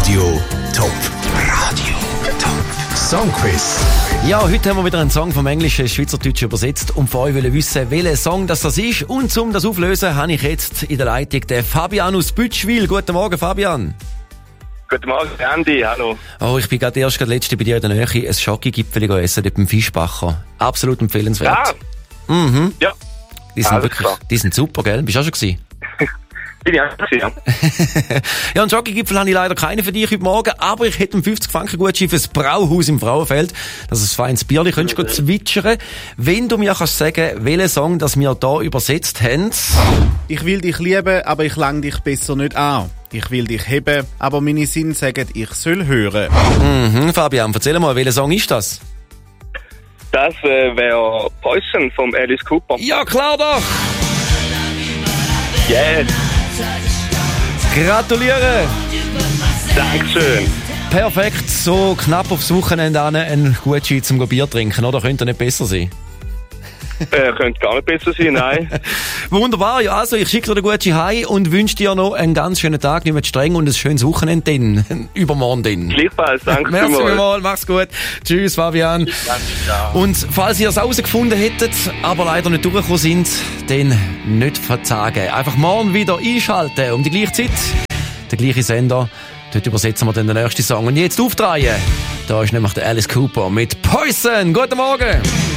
Radio Top. Songquiz. Ja, heute haben wir wieder einen Song vom Englischen ins Schweizerdeutsche übersetzt und von euch wollen wissen, welcher Song das ist. Und um das aufzulösen, habe ich jetzt in der Leitung den Fabian aus Bütschwil. Guten Morgen, Fabian. Guten Morgen, Andy, hallo. Oh, ich bin gerade letzte bei dir in der Nähe ein Schokogipfel essen, dort beim Fischbacher. Absolut empfehlenswert. Ja. Mhm. Ja. Die sind wirklich, die sind super, gell? Bist du auch schon gewesen? Bin ich auch gewesen, ja. Ja, einen Schokogipfel habe ich leider keinen für dich heute Morgen, aber ich hätte einen 50-Franken-Gutschein fürs Brauhaus im Frauenfeld. Das ist ein feines Bierli, könntest du zwitschern. Wenn du mir kannst sagen, welchen Song das wir hier übersetzt haben. Ich will dich lieben, aber ich lang dich besser nicht an. Ich will dich heben, aber meine Sinne sagen, ich soll hören. Fabian, erzähl mal, welcher Song ist das? Das wäre Poison vom Alice Cooper. Ja, klar doch! Yes, Gratuliere! Dankeschön. Perfekt, so knapp aufs Wochenende an ein Gutschein zum Bier trinken, oder? Könnte nicht besser sein? Könnte gar nicht besser sein, nein. Wunderbar, ja, also ich schicke dir den Gutschein heim und wünsche dir noch einen ganz schönen Tag, nicht mehr streng und ein schönes Wochenende dann, übermorgen dann. Gleichfalls, danke Merci vielmals. vielmals, mach's gut. Tschüss, Fabian. Danke, ciao. Und falls ihr es herausgefunden hättet, aber leider nicht durchgekommen sind, dann nicht verzagen. Einfach morgen wieder einschalten, um die gleiche Zeit, der gleiche Sender. Dort übersetzen wir dann den nächsten Song. Und jetzt aufdrehen. Da ist nämlich der Alice Cooper mit Poison. Guten Morgen.